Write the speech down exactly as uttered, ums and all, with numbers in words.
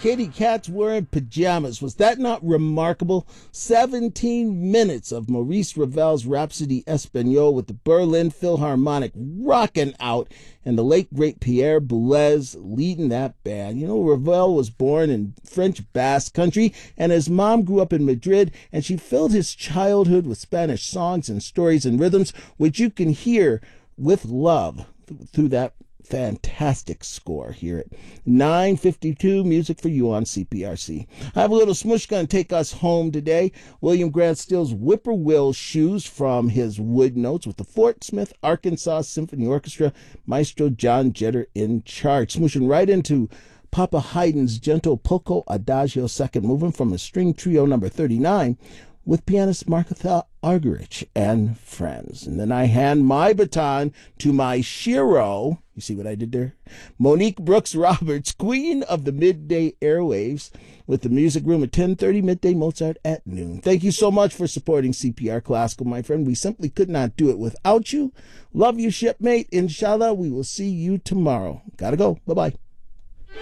Katie Katz wearing pajamas. Was that not remarkable? seventeen minutes of Maurice Ravel's Rhapsody Espagnole with the Berlin Philharmonic rocking out and the late great Pierre Boulez leading that band. You know, Ravel was born in French Basque Country, and his mom grew up in Madrid, and she filled his childhood with Spanish songs and stories and rhythms, which you can hear with love through that fantastic score here at nine fifty-two. Music for you on C P R C. I have a little smush going to take us home today. William Grant Still's Whippoorwill Shoes from his Wood Notes with the Fort Smith, Arkansas Symphony Orchestra, Maestro John Jetter in charge. Smooshing right into Papa Haydn's Gentle Poco Adagio second movement from his string trio number thirty-nine with pianist Martha Argerich and friends. And then I hand my baton to my Shiro. You see what I did there? Monique Brooks Roberts, queen of the midday airwaves, with the music room at ten thirty, midday Mozart at noon. Thank you so much for supporting C P R Classical, my friend. We simply could not do it without you. Love you, shipmate. Inshallah, we will see you tomorrow. Gotta go. Bye-bye.